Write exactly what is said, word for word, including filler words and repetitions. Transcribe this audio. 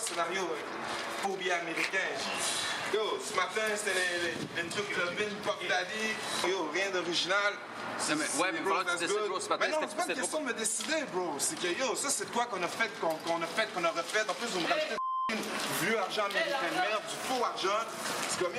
scénario pour bien américain. Yo, ce matin, c'était les, les, les trucs Levin, Puff Daddy. Yo, rien d'original. Ouais, mais il va falloir que tu décides, bro. Ce matin, mais non, c'était c'est pas une question de me décider, bro. C'est que, yo, ça, c'est quoi qu'on a fait, qu'on qu'on a fait, qu'on a refait. En plus, vous me rajoutez du vieux argent américain de merde, du faux argent. C'est comme